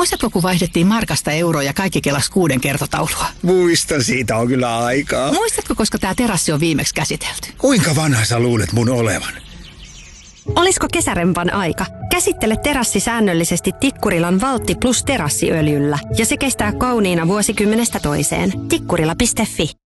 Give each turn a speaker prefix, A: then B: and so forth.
A: Muistatko, kun vaihdettiin markasta euroa ja kaikki kelas 6 kertotaulua?
B: Muistan, siitä on kyllä aikaa.
A: Muistatko, koska tämä terassi on viimeksi käsitelty?
B: Kuinka vanha sä luulet mun olevan?
C: Olisiko kesärempan aika? Käsittele terassi säännöllisesti Tikkurilan Valtti Plus terassiöljyllä ja se kestää kauniina vuosikymmenestä toiseen. Tikkurila.fi